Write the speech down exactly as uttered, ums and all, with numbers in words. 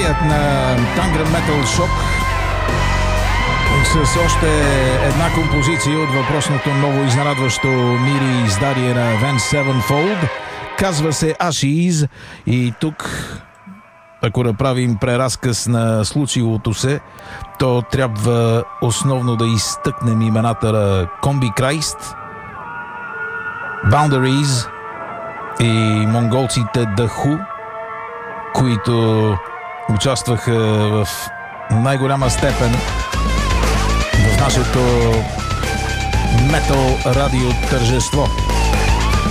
геният на Tangram Metal Shock с още една композиция от въпросното ново изненадващо мири издание на Avenged Sevenfold. Казва се Ashes и тук, ако направим преразказ на случилото се, то трябва основно да изтъкнем имената на Combi Christ, Boundaries и монголците The Who, които участваха в най-голяма степен в нашето метал радио тържество.